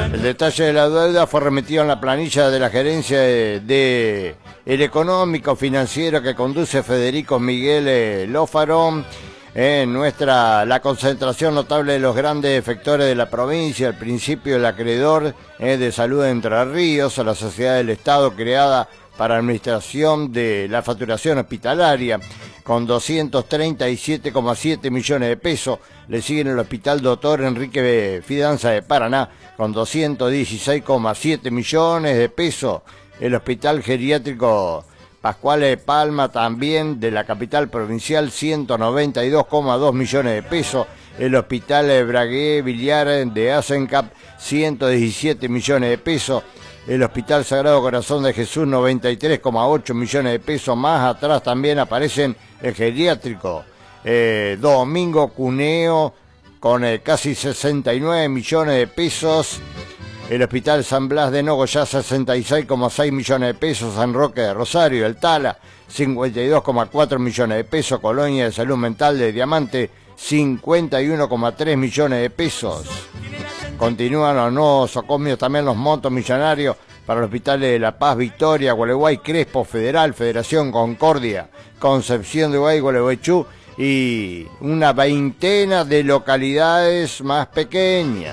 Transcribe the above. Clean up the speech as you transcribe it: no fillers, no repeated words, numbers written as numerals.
El detalle de la deuda fue remitido en la planilla de la gerencia de el económico financiero que conduce Federico Miguel Lófaro. La concentración notable de los grandes efectores de la provincia, el principio del acreedor de Salud de Entre Ríos, a la sociedad del Estado creada para administración de la facturación hospitalaria, con 237,7 millones de pesos. Le siguen el Hospital Doctor Enrique Fidanza de Paraná, con 216,7 millones de pesos. El Hospital Geriátrico Pascual de Palma, también de la capital provincial, 192,2 millones de pesos. El Hospital Bragué Villar de Asencap, 117 millones de pesos. El Hospital Sagrado Corazón de Jesús, 93,8 millones de pesos. Más atrás también aparecen el geriátrico Domingo Cuneo, con casi 69 millones de pesos. El Hospital San Blas de Nogoyá, 66,6 millones de pesos. San Roque de Rosario, el Tala, 52,4 millones de pesos. Colonia de Salud Mental de Diamante, 51,3 millones de pesos. Continúan los nuevos socomios, también los montos millonarios para los hospitales de La Paz, Victoria, Gualeguay, Crespo, Federal, Federación, Concordia, Concepción de Guay, Gualeguaychú y una veintena de localidades más pequeñas.